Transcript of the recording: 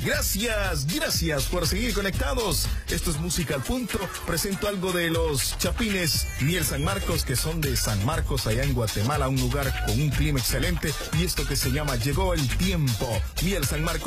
Gracias por seguir conectados. Esto es Música al Punto. Presento algo de los Chapines Miel San Marcos, que son de San Marcos, allá en Guatemala, un lugar con un clima excelente. Y esto que se llama Llegó el Tiempo. Miel San Marcos.